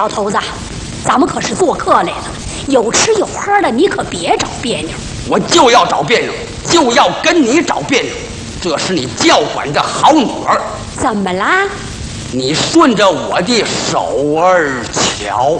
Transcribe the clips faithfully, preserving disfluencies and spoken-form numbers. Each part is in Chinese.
老头子，咱们可是做客来了，有吃有喝的，你可别找别扭。 我就要找别扭，就要跟你找别扭。这是你教管的好女儿。 怎么啦？ 你顺着我的手儿瞧。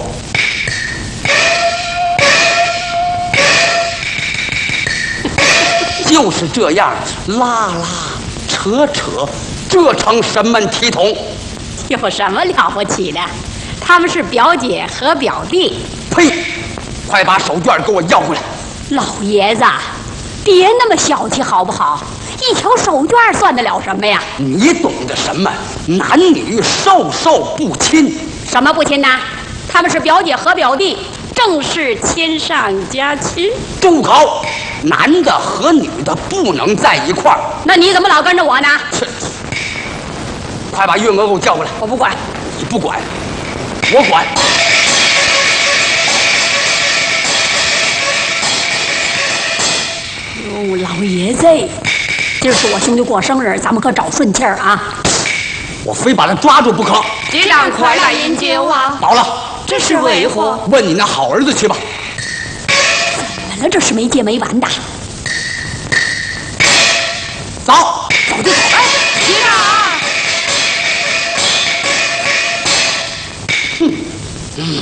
就是这样拉拉扯扯，这成什么体统？ 有什么了不起的？他们是表姐和表弟。 呸！快把手绢给我要回来！ 老爷子，别那么小气好不好？一条手绢算得了什么呀？ 你懂得什么？男女授受不亲。 什么不亲呐？他们是表姐和表弟，正是亲上加亲。 住口！男的和女的不能在一块儿。 那你怎么老跟着我呢？ 快把月娥给我叫过来！ 我不管。 你不管，我管。 哦，老爷子，今儿是我兄弟过生日，咱们可找顺气儿啊！ 我非把他抓住不可。 局长快来饮酒啊！ 饱了。 这是为何？ 问你那好儿子去吧。 怎么了？这是没戒没完的。 走， 走就走。 哎，局长！ 哼，嗯，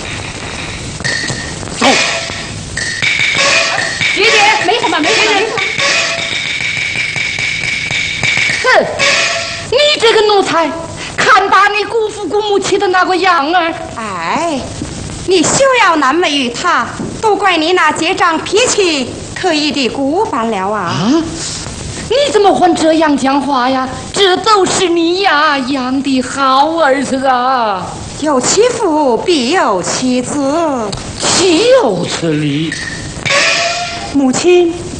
走。 菊姐，没什么，没什么，没什么。 哼，你这个奴才，看把你姑父姑母气的那个样儿！ 哎，你休要难为于他，都怪你那结账脾气可以的古板了啊！ 啊，你怎么会这样讲话呀？这都是你呀养的好儿子啊！ 有其父必有其子， 岂有此理！ 母亲。